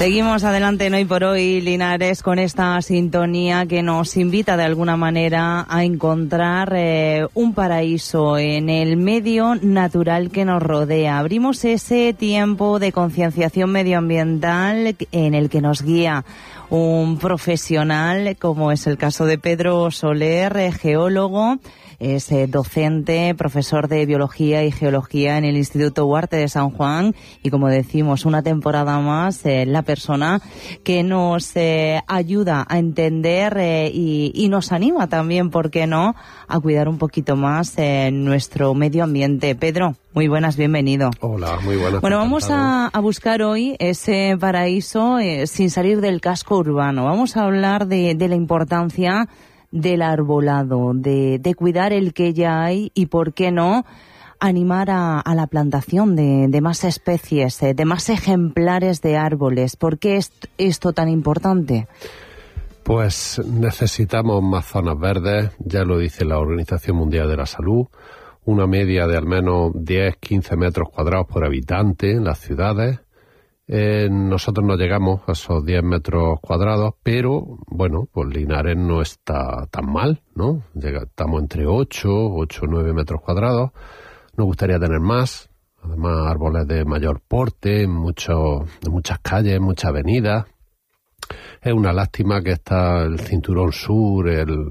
Seguimos adelante en Hoy por Hoy, Linares, con esta sintonía que nos invita de alguna manera a encontrar un paraíso en el medio natural que nos rodea. Abrimos ese tiempo de concienciación medioambiental en el que nos guía un profesional, como es el caso de Pedro Soler, geólogo. Es docente, profesor de Biología y Geología en el Instituto Huarte de San Juan y, como decimos, una temporada más, la persona que nos ayuda a entender y nos anima también, ¿por qué no?, a cuidar un poquito más nuestro medio ambiente. Pedro, muy buenas, bienvenido. Hola, muy buenas. Bueno, vamos a buscar hoy ese paraíso sin salir del casco urbano. Vamos a hablar de la importancia del arbolado, de cuidar el que ya hay y, por qué no, animar a la plantación de más especies, de más ejemplares de árboles. ¿Por qué es esto tan importante? Pues necesitamos más zonas verdes, ya lo dice la Organización Mundial de la Salud, una media de al menos 10-15 metros cuadrados por habitante en las ciudades. Nosotros no llegamos a esos 10 metros cuadrados, pero bueno, pues Linares no está tan mal, ¿no? Estamos entre 8 o 9 metros cuadrados. Nos gustaría tener más, además árboles de mayor porte, en muchas calles, muchas avenidas. Es una lástima que está el Cinturón Sur,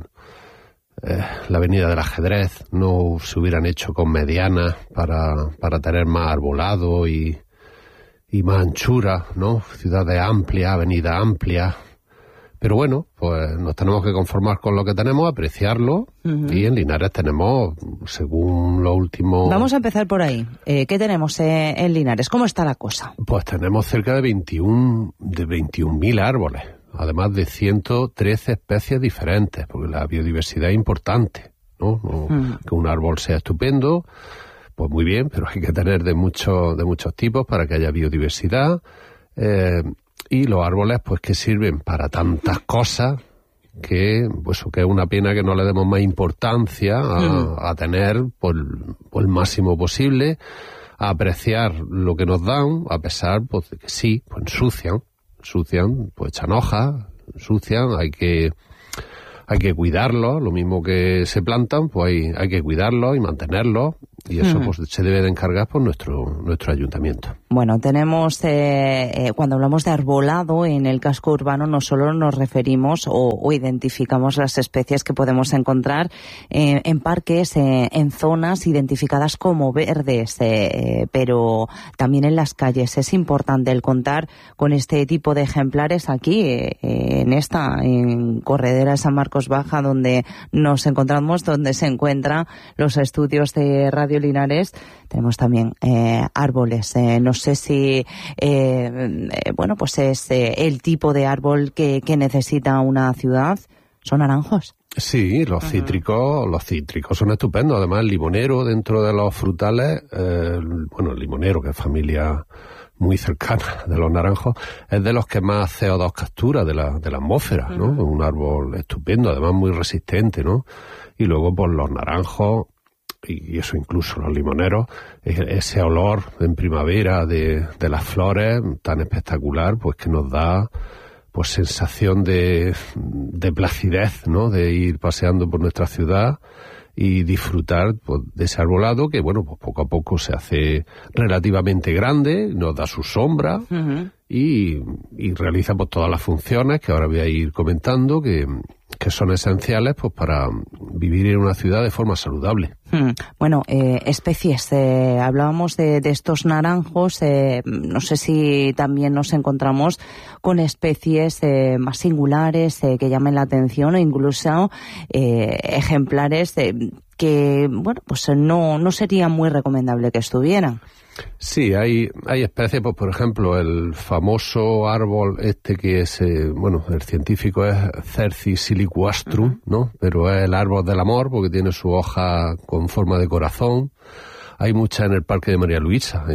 la Avenida del Ajedrez, no se hubieran hecho con medianas para tener más arbolado y más anchura, ¿no? Ciudades amplias, avenidas amplias. Pero bueno, pues nos tenemos que conformar con lo que tenemos, apreciarlo. Uh-huh. Y en Linares tenemos, según lo último... Vamos a empezar por ahí. ¿Qué tenemos en Linares? ¿Cómo está la cosa? Pues tenemos cerca de 21.000 árboles, además de 113 especies diferentes, porque la biodiversidad es importante, ¿no? Uh-huh. Que un árbol sea estupendo, pues muy bien, pero hay que tener de muchos tipos para que haya biodiversidad. Y los árboles, pues, que sirven para tantas cosas que es una pena que no le demos más importancia a tener por el máximo posible, a apreciar lo que nos dan, a pesar, pues, de que sí, pues ensucian, pues echan hojas, ensucian, hay que cuidarlos, lo mismo que se plantan, pues hay que cuidarlos y mantenerlos, y eso pues se debe de encargar por nuestro ayuntamiento. Bueno, tenemos, cuando hablamos de arbolado en el casco urbano, no solo nos referimos o identificamos las especies que podemos encontrar en parques, en zonas identificadas como verdes, pero también en las calles. Es importante el contar con este tipo de ejemplares aquí, en Corredera de San Marcos Baja, donde nos encontramos, donde se encuentran los estudios de Radio Linares. Tenemos también árboles. No sé si pues es el tipo de árbol que necesita una ciudad. ¿Son naranjos? Sí, los cítricos son estupendos. Además, el limonero dentro de los frutales, el limonero, que es familia muy cercana de los naranjos, es de los que más CO2 captura de la atmósfera, ¿no? Un árbol estupendo, además muy resistente, ¿no? Y luego, pues, los naranjos, y eso incluso los limoneros, ese olor en primavera de las flores tan espectacular, pues que nos da pues sensación de placidez, ¿no? De ir paseando por nuestra ciudad y disfrutar, pues, de ese arbolado que, bueno, pues poco a poco se hace relativamente grande, nos da su sombra. Uh-huh. y realiza, pues, todas las funciones que ahora voy a ir comentando, que son esenciales, pues, para vivir en una ciudad de forma saludable. Bueno, especies, hablábamos de estos naranjos, no sé si también nos encontramos con especies más singulares que llamen la atención, o incluso ejemplares que, bueno, pues no sería muy recomendable que estuvieran. Sí, hay especies, pues, por ejemplo, el famoso árbol que es, el científico es Cercis silicuastrum, uh-huh, ¿no? Pero es el árbol del amor porque tiene su hoja con forma de corazón. Hay muchas en el Parque de María Luisa,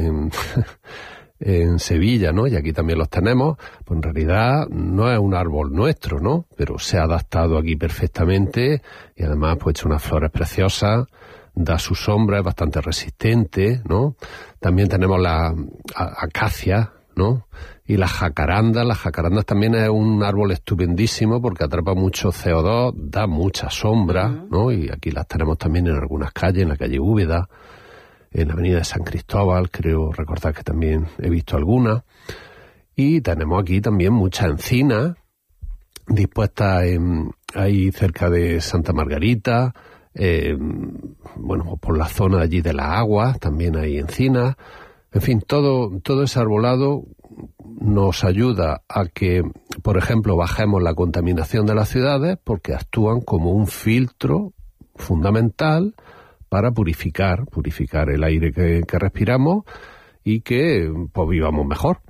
en Sevilla, ¿no? Y aquí también los tenemos. Pues en realidad no es un árbol nuestro, ¿no? Pero se ha adaptado aquí perfectamente y además, pues, echa unas flores preciosas. Da su sombra, es bastante resistente, ¿no? También tenemos la acacia, ¿no? Y las jacarandas también es un árbol estupendísimo porque atrapa mucho CO2, da mucha sombra, ¿no? Y aquí las tenemos también en algunas calles, en la calle Úbeda, en la avenida de San Cristóbal, creo recordar que también he visto algunas. Y tenemos aquí también muchas encinas dispuestas ahí cerca de Santa Margarita, por la zona de allí de las aguas, también hay encinas. En fin, todo ese arbolado nos ayuda a que, por ejemplo, bajemos la contaminación de las ciudades porque actúan como un filtro fundamental para purificar el aire que respiramos y que pues vivamos mejor.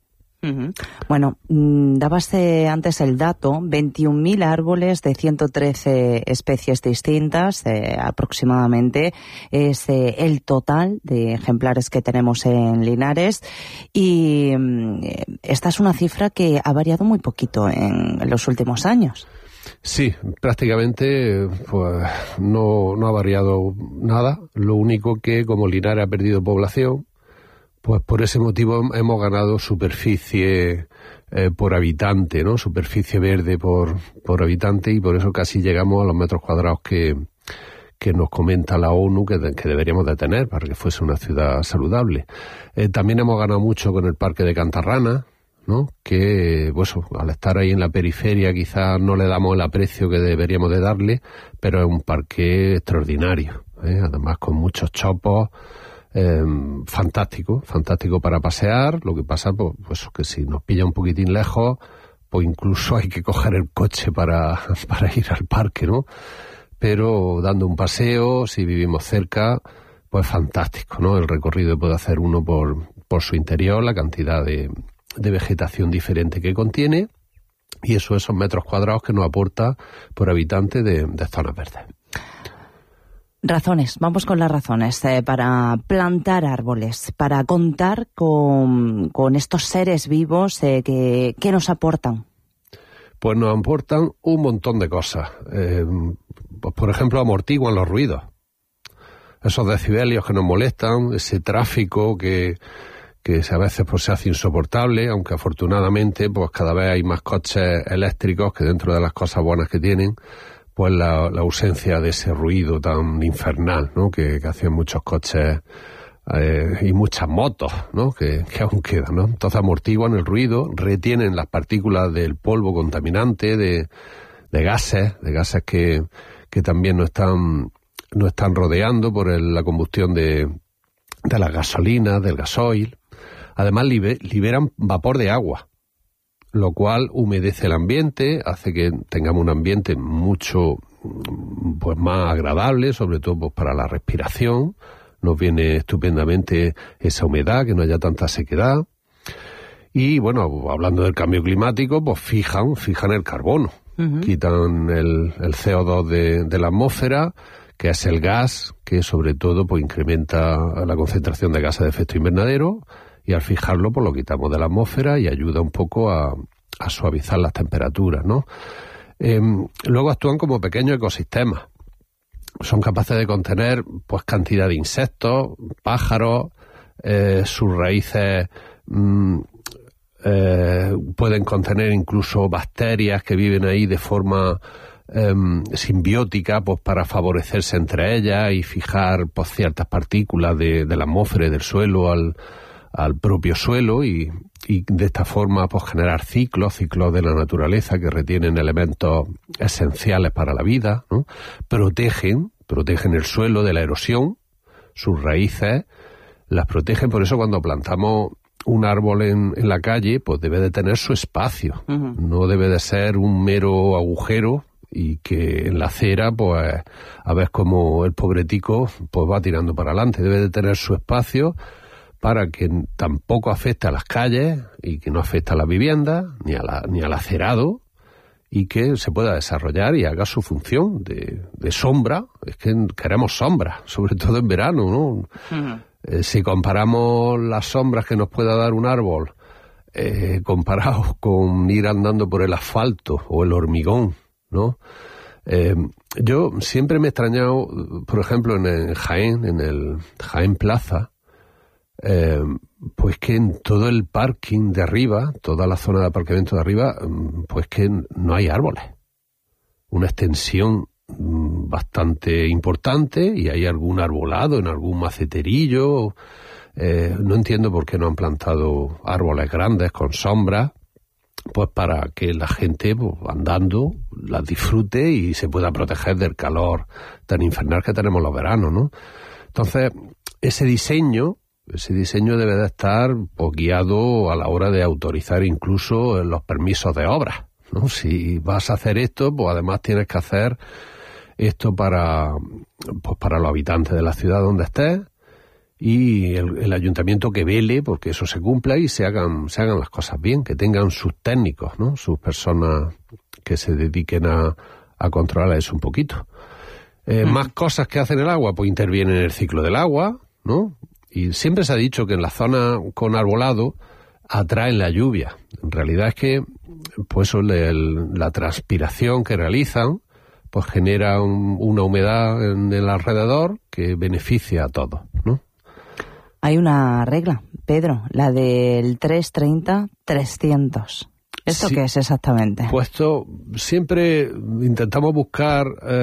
Bueno, dabas antes el dato, 21.000 árboles de 113 especies distintas, aproximadamente es el total de ejemplares que tenemos en Linares, y esta es una cifra que ha variado muy poquito en los últimos años. Sí, prácticamente pues no ha variado nada, lo único que como Linares ha perdido población, pues por ese motivo hemos ganado superficie por habitante, ¿no? Superficie verde por habitante, y por eso casi llegamos a los metros cuadrados que nos comenta la ONU que deberíamos de tener para que fuese una ciudad saludable. También hemos ganado mucho con el Parque de Cantarrana, ¿no? Que, al estar ahí en la periferia quizás no le damos el aprecio que deberíamos de darle, pero es un parque extraordinario, además con muchos chopos. Fantástico para pasear. Lo que pasa pues que si nos pilla un poquitín lejos, pues incluso hay que coger el coche para ir al parque, ¿no? Pero dando un paseo, si vivimos cerca, pues fantástico, ¿no? El recorrido que puede hacer uno por su interior, la cantidad de vegetación diferente que contiene, y esos metros cuadrados que nos aporta por habitante de zonas verdes. Razones, vamos con las razones para plantar árboles, para contar con estos seres vivos que nos aportan. Pues nos aportan un montón de cosas. Pues por ejemplo, amortiguan los ruidos. Esos decibelios que nos molestan, ese tráfico que a veces pues se hace insoportable, aunque afortunadamente pues cada vez hay más coches eléctricos que dentro de las cosas buenas que tienen, pues la ausencia de ese ruido tan infernal, ¿no? Que hacían muchos coches y muchas motos, ¿no? Que aún quedan, ¿no? Entonces amortiguan el ruido, retienen las partículas del polvo contaminante, de gases que también nos están rodeando por la combustión de las gasolinas, del gasoil. Además liberan vapor de agua, lo cual humedece el ambiente, hace que tengamos un ambiente mucho pues más agradable, sobre todo pues, para la respiración. Nos viene estupendamente esa humedad, que no haya tanta sequedad. Y bueno, hablando del cambio climático, pues fijan el carbono. Quitan el CO2 de la atmósfera, que es el gas que sobre todo pues incrementa la concentración de gases de efecto invernadero, y al fijarlo pues lo quitamos de la atmósfera y ayuda un poco a suavizar las temperaturas, ¿no? Luego actúan como pequeños ecosistemas. Son capaces de contener pues cantidad de insectos, pájaros, sus raíces pueden contener incluso bacterias que viven ahí de forma simbiótica, pues para favorecerse entre ellas y fijar pues ciertas partículas de la atmósfera y del suelo al propio suelo, y de esta forma pues generar ciclos de la naturaleza que retienen elementos esenciales para la vida, ¿no? Protegen el suelo de la erosión, sus raíces las protegen. Por eso cuando plantamos un árbol en la calle, pues debe de tener su espacio, no debe de ser un mero agujero y que en la acera pues a ver cómo el pobretico pues va tirando para adelante. Debe de tener su espacio para que tampoco afecte a las calles y que no afecte a las viviendas ni al acerado, y que se pueda desarrollar y haga su función de sombra. Es que queremos sombra, sobre todo en verano, ¿no? Si comparamos las sombras que nos pueda dar un árbol comparados con ir andando por el asfalto o el hormigón, ¿no? Yo siempre me he extrañado, por ejemplo, en Jaén, en el Jaén Plaza, pues que en todo el parking de arriba, toda la zona de aparcamiento de arriba, pues que no hay árboles. Una extensión bastante importante y hay algún arbolado en algún maceterillo. No entiendo por qué no han plantado árboles grandes con sombra, pues para que la gente, pues, andando las disfrute y se pueda proteger del calor tan infernal que tenemos los veranos, ¿no? Entonces, ese diseño debe de estar, pues, guiado a la hora de autorizar incluso los permisos de obras, ¿no? Si vas a hacer esto, pues además tienes que hacer esto para los habitantes de la ciudad donde estés, y el ayuntamiento que vele porque eso se cumpla y se hagan las cosas bien, que tengan sus técnicos, ¿no? Sus personas que se dediquen a controlar eso un poquito. Más cosas que hacen el agua, pues intervienen en el ciclo del agua, ¿no? Y siempre se ha dicho que en la zona con arbolado atraen la lluvia. En realidad es que, pues, la transpiración que realizan, pues genera una humedad en el alrededor que beneficia a todos, ¿no? Hay una regla, Pedro, la del 330-300. ¿Esto sí, qué es exactamente? Pues esto siempre intentamos buscar,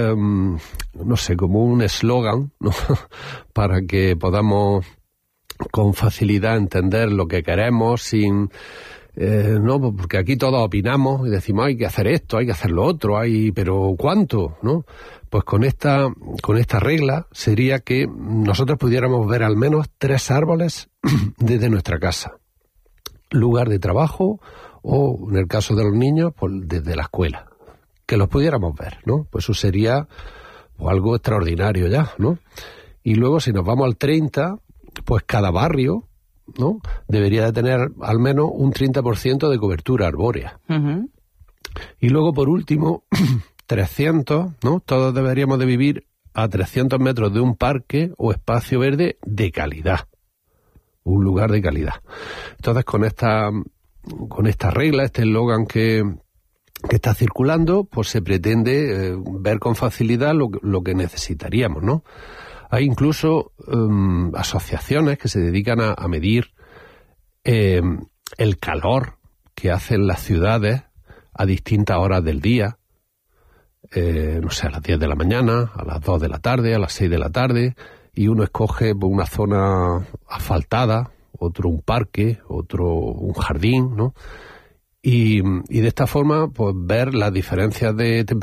no sé, como un eslogan, ¿no? Para que podamos con facilidad entender lo que queremos sin... no, porque aquí todos opinamos y decimos hay que hacer esto, hay que hacer lo otro, pero ¿cuánto? ¿No? Pues con esta regla sería que nosotros pudiéramos ver al menos 3 árboles desde nuestra casa, lugar de trabajo o, en el caso de los niños, pues desde la escuela, que los pudiéramos ver, ¿no? Pues eso sería, pues, algo extraordinario ya, ¿no? Y luego, si nos vamos al 30, pues cada barrio, ¿no?, debería de tener al menos un 30% de cobertura arbórea. Uh-huh. Y luego, por último, 300, ¿no? Todos deberíamos de vivir a 300 metros de un parque o espacio verde de calidad. Un lugar de calidad. Entonces, con esta regla, este eslogan que está circulando, pues se pretende ver con facilidad lo que necesitaríamos, ¿no? Hay incluso asociaciones que se dedican a medir el calor que hacen las ciudades a distintas horas del día. No sé, a las 10 de la mañana, a las 2 de la tarde, a las 6 de la tarde, y uno escoge una zona asfaltada, otro un parque, otro un jardín, ¿no? Y de esta forma, pues ver las diferencias de temperatura